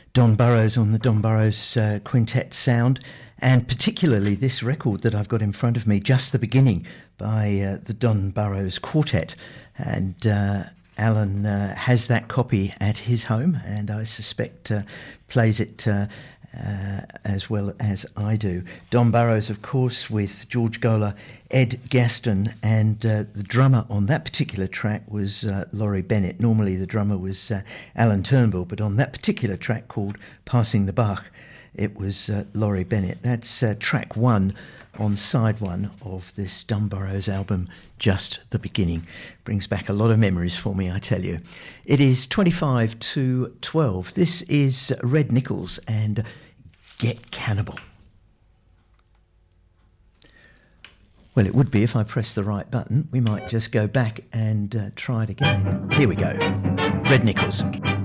Don Burrows on the Don Burrows Quintet sound, and particularly this record that I've got in front of me, Just the Beginning, by the Don Burrows Quartet. And Alan has that copy at his home, and I suspect plays it as well as I do. Don Burrows, of course, with George Gola, Ed Gaston, and the drummer on that particular track was Laurie Bennett. Normally the drummer was Alan Turnbull, but on that particular track called Passing the Bach, it was Laurie Bennett. That's track one on side one of this Don Burrows album, Just the Beginning. Brings back a lot of memories for me, I tell you. It is 25 to 12. This is Red Nichols and Get Cannibal. Well, it would be if I pressed the right button. We might just go back and try it again. Here we go. Red Nichols.